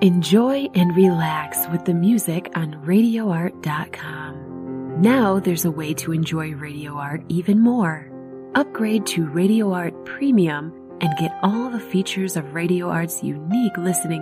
Enjoy and relax with the music on RadioArt.com. Now there's a way to enjoy Radio Art even more. Upgrade to Radio Art Premium and get all the features of Radio Art's unique listening